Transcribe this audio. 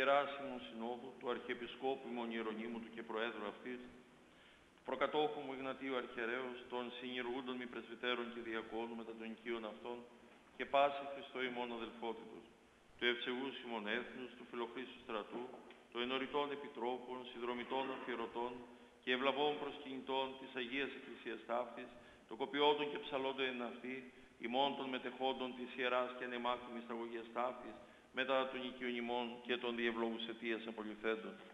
Ιεράσιμου Συνόδου, του Αρχιεπισκόπου ημών Ιερονύμου του και Προέδρου αυτής, του προκατόχου μου Ιγνατίου Αρχιερέως, των συνηργούντων μη πρεσβυτέρων και διακόνου μετά των οικείων αυτών, και πάση Χριστό ημών αδελφότητος, του ευσεβούς ημών έθνους, του φιλοχρήστου στρατού, των ενωριτών επιτρόπων, συνδρομητών αφιερωτών και ευλαβών προσκυνητών της Αγίας Εκκλησίας ταύτης, των κοπιόντων και ψαλόντων εν αυτή, ημών των μετεχόντων της Ιεράς και ανεμάκρυμης τραγωγίας ταύτης, μετά των οικείων ημών και των διευλόγους αιτίας απολυθέντων.